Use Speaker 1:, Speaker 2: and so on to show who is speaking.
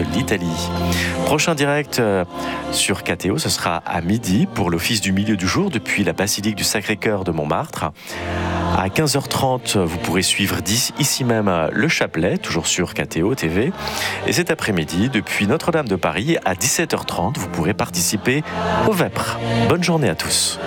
Speaker 1: l'Italie. Prochain direct sur KTO, ce sera à midi pour l'office du milieu du jour depuis la basilique du Sacré-Cœur de Montmartre. À 15h30, vous pourrez suivre ici même le chapelet, toujours sur KTO TV. Et cet après-midi, depuis Notre-Dame de Paris, à 17h30, vous pourrez participer au Vêpres. Bonne journée à tous.